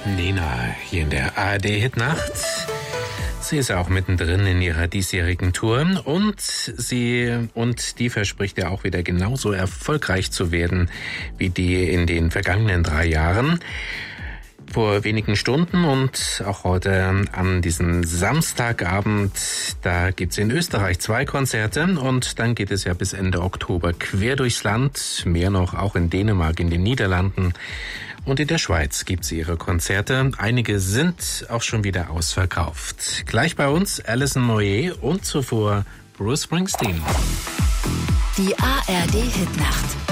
Nena hier in der ARD-Hitnacht. Sie ist auch mittendrin in ihrer diesjährigen Tour und die verspricht ja auch wieder genauso erfolgreich zu werden wie die in den vergangenen 3 Jahren. Vor wenigen Stunden und auch heute an diesem Samstagabend, da gibt's in Österreich 2 Konzerte und dann geht es ja bis Ende Oktober quer durchs Land, mehr noch auch in Dänemark, in den Niederlanden und in der Schweiz gibt's ihre Konzerte. Einige sind auch schon wieder ausverkauft. Gleich bei uns Alison Moyet und zuvor Bruce Springsteen. Die ARD-Hitnacht.